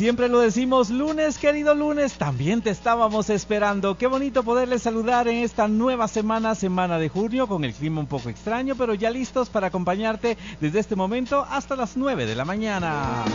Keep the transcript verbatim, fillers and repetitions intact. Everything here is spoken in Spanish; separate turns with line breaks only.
Siempre lo decimos, lunes, querido lunes, también te estábamos esperando. Qué bonito poderles saludar en esta nueva semana, semana de junio, con el clima un poco extraño, pero ya listos para acompañarte desde este momento hasta las nueve de la mañana.